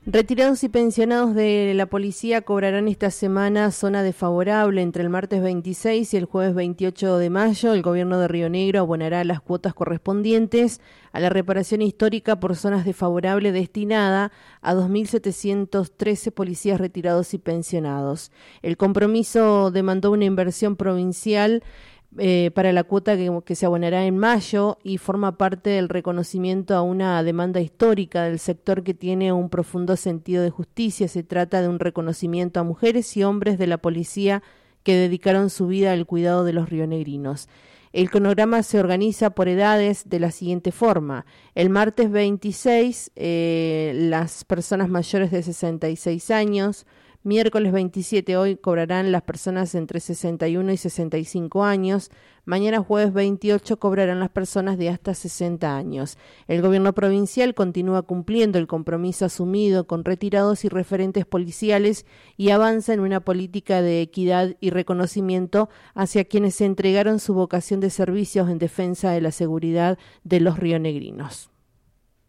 Retirados y pensionados de la policía cobrarán esta semana zona desfavorable. Entre el martes 26 y el jueves 28 de mayo, el gobierno de Río Negro abonará las cuotas correspondientes a la reparación histórica por zonas desfavorable destinada a 2.713 policías retirados y pensionados. El compromiso demandó una inversión provincial para la cuota que se abonará en mayo y forma parte del reconocimiento a una demanda histórica del sector que tiene un profundo sentido de justicia. Se trata de un reconocimiento a mujeres y hombres de la policía que dedicaron su vida al cuidado de los rionegrinos. El cronograma se organiza por edades de la siguiente forma. El martes 26, las personas mayores de 66 años. Miércoles 27, hoy cobrarán las personas entre 61 y 65 años. Mañana jueves 28 cobrarán las personas de hasta 60 años. El gobierno provincial continúa cumpliendo el compromiso asumido con retirados y referentes policiales y avanza en una política de equidad y reconocimiento hacia quienes se entregaron su vocación de servicios en defensa de la seguridad de los rionegrinos.